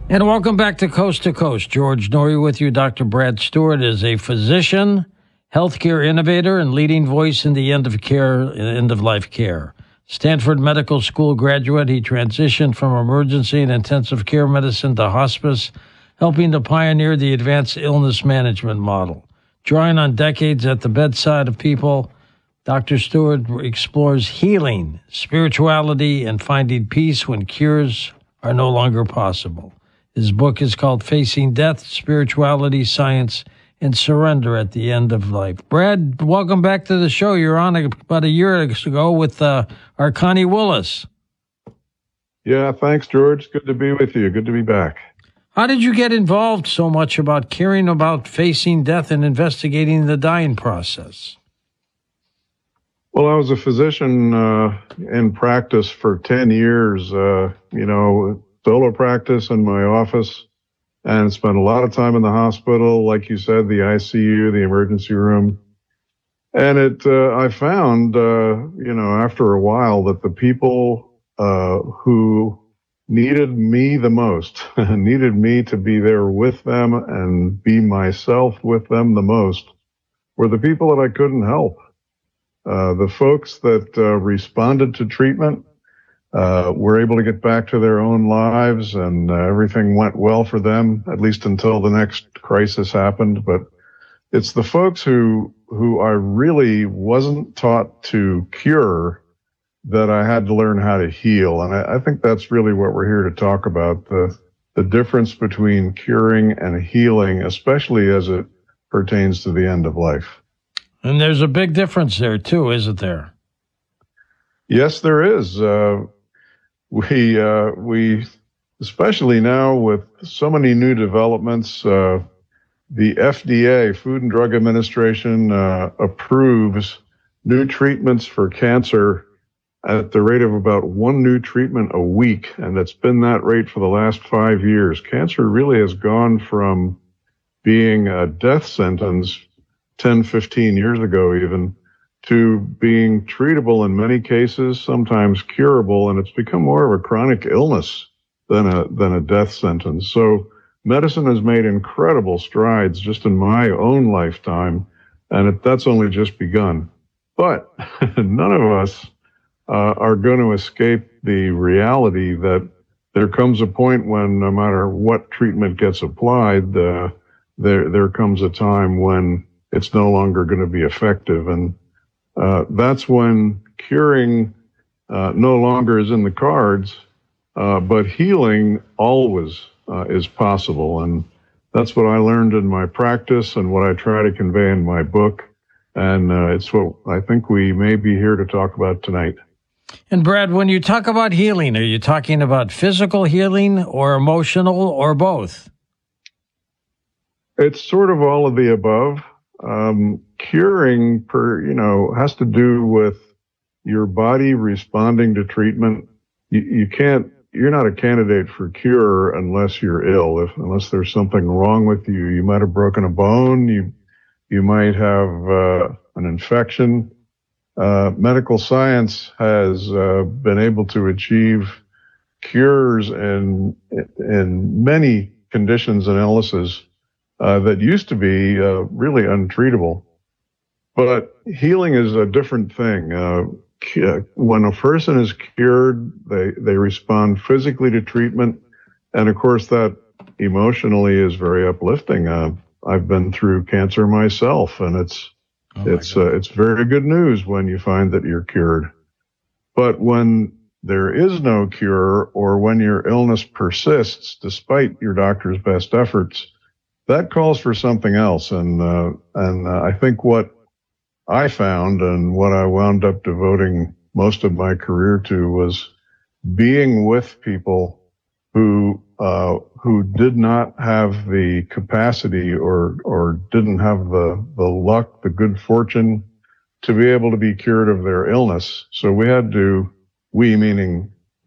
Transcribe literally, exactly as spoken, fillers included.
And welcome back to Coast to Coast. George Noory with you. Doctor Brad Stewart is a physician, healthcare innovator, and leading voice in the end of care, end of life care. Stanford Medical School graduate, he transitioned from emergency and intensive care medicine to hospice, helping to pioneer the advanced illness management model. Drawing on decades at the bedside of people, Doctor Stewart explores healing, spirituality, and finding peace when cures are no longer possible. His book is called Facing Death, Spirituality, Science, and Surrender at the End of Life. Brad, welcome back to the show. You're on about a year ago with uh, our Connie Willis. Yeah, thanks, George. Good to be with you. Good to be back. How did you get involved so much about caring about facing death and investigating the dying process? Well, I was a physician uh, in practice for ten years, uh, you know, solo practice in my office, and spent a lot of time in the hospital, like you said, the I C U, the emergency room. And it, uh, I found, uh, you know, after a while that the people uh, who needed me the most, needed me to be there with them and be myself with them the most, were the people that I couldn't help. Uh, the folks that uh, responded to treatment uh, were able to get back to their own lives, and uh, everything went well for them, at least until the next crisis happened. But it's the folks who who I really wasn't taught to cure that I had to learn how to heal. And I, I think that's really what we're here to talk about, the the difference between curing and healing, especially as it pertains to the end of life. And there's a big difference there, too, isn't there? Yes, there is. Uh, we, uh, we, especially now with so many new developments, uh, the F D A, Food and Drug Administration, uh, approves new treatments for cancer at the rate of about one new treatment a week, and it's been that rate for the last five years. Cancer really has gone from being a death sentence ten, fifteen years ago even, to being treatable in many cases, sometimes curable, and it's become more of a chronic illness than a than a death sentence. So medicine has made incredible strides just in my own lifetime, and it, that's only just begun. But none of us uh, are going to escape the reality that there comes a point when no matter what treatment gets applied, uh, there there comes a time when it's no longer going to be effective. And uh, that's when curing uh, no longer is in the cards, uh, but healing always uh, is possible. And that's what I learned in my practice and what I try to convey in my book. And uh, it's what I think we may be here to talk about tonight. And Brad, when you talk about healing, are you talking about physical healing or emotional or both? It's sort of all of the above. Um, curing, per you know, has to do with your body responding to treatment. You, you can't, you're not a candidate for cure unless you're ill. If unless there's something wrong with you, you might have broken a bone. You you might have uh, an infection. Uh, medical science has uh, been able to achieve cures in in many conditions and illnesses Uh, that used to be uh, really untreatable. But healing is a different thing. Uh, when a person is cured, they, they respond physically to treatment. And of course, that emotionally is very uplifting. Uh, I've been through cancer myself, and it's, oh it's, uh, it's very good news when you find that you're cured. But when there is no cure, or when your illness persists despite your doctor's best efforts, that calls for something else. And, uh, and uh, I think what I found and what I wound up devoting most of my career to was being with people who, uh, who did not have the capacity or, or didn't have the, the luck, the good fortune to be able to be cured of their illness. So we had to, we meaning